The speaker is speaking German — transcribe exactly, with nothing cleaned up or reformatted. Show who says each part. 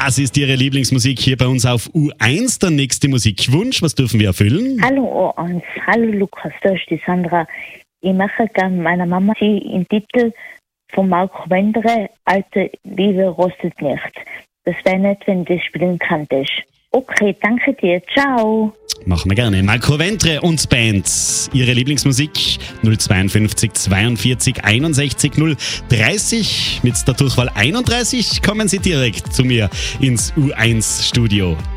Speaker 1: Das ist Ihre Lieblingsmusik hier bei uns auf U eins. Der nächste Musikwunsch, was dürfen wir erfüllen?
Speaker 2: Hallo U eins, hallo Lukas, da ist die Sandra. Ich mache gerne meiner Mama sie im Titel von Marco Wendere, Alte Liebe rostet nicht. Das wäre nett, wenn du das spielen könntest. Okay, danke dir. Ciao.
Speaker 1: Machen wir gerne. Marco Ventre und Band. Ihre Lieblingsmusik null zweiundfünfzig zweiundvierzig einundsechzig null dreißig. Mit der Durchwahl einunddreißig kommen Sie direkt zu mir ins U eins Studio.